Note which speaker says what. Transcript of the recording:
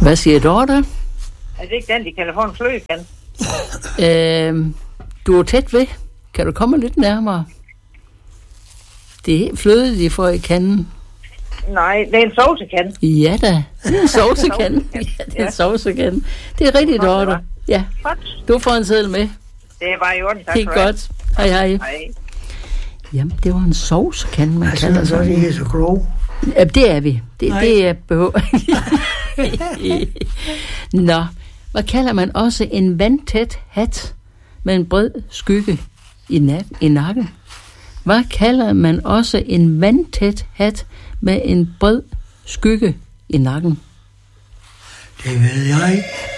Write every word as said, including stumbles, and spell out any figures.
Speaker 1: Hvad siger Dorte?
Speaker 2: Er det ikke den, de kalder for en flødekan?
Speaker 1: Øh, du er tæt ved. Kan du komme lidt nærmere? Det er fløde, de får i kanden.
Speaker 2: Nej, det er en sovsekan.
Speaker 1: Ja da, det er en sovsekan. Ja, det er en sovsekan. Det er rigtigt, Dorte. Ja, du får en seddel med.
Speaker 2: Det er bare i orden, tak.
Speaker 1: Helt godt. Hej, hej.
Speaker 2: Hej.
Speaker 1: Jamen, det var en sovsekan, man
Speaker 3: altså,
Speaker 1: kalder
Speaker 3: så er
Speaker 1: sådan.
Speaker 3: det ikke så klog.
Speaker 1: Ja, det er vi. Det, det er behov. Nå, hvad kalder man også en vandtæt hat med en bred skygge i, na- i nakken? Hvad kalder man også en vandtæt hat med en bred skygge i nakken?
Speaker 3: Det ved jeg ikke.